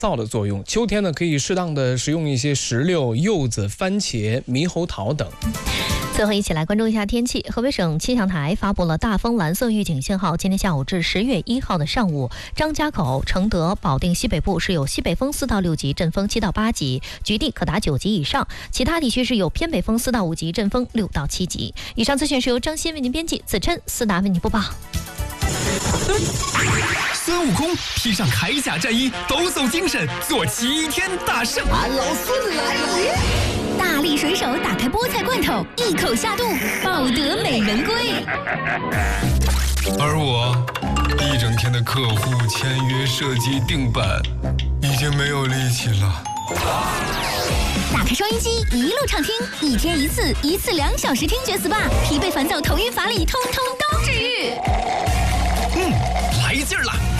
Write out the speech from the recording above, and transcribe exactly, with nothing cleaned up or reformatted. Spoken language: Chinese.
燥的作用。秋天呢，可以适当的食用一些石榴、柚子、番茄、猕猴桃等。 最后一起来关注一下天气。河北省气象台发布了大风蓝色预警信号，今天下午至十月一号的上午，张家口、承德、保定西北部是有西北风四到六级，阵风七到八级，局地可达九级以上；其他地区是有偏北风四到五级，阵风六到七级。以上资讯是由张鑫为您编辑，子琛、思达为您播报。 孙悟空披上铠甲战衣，抖擞精神，做齐天大圣。 俺老孙来也！ 大力水手打开菠菜罐头，一口下肚，抱得美人归。 而我一整天的客户签约、设计、定版，已经没有力气了。 打开收音机，一路畅听，一天一次，一次两小时听觉 S P A， 疲惫烦躁、头晕乏力，通通都治愈。 嗯，来劲儿了！